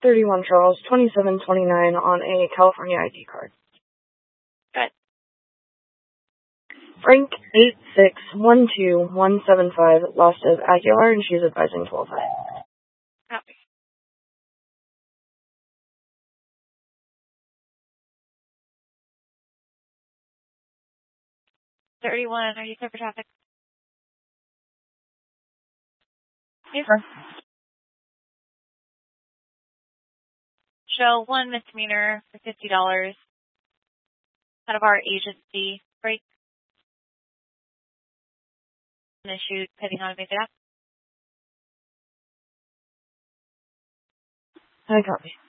31 Charles, 2729 on a California ID card. Good. Frank 8612175 lost of Aguilar, and she's advising 12 high. Copy. Are you clear for traffic? Yes. Sure. Show one misdemeanor for $50 out of our agency break. Issued pending on make it up. I copy.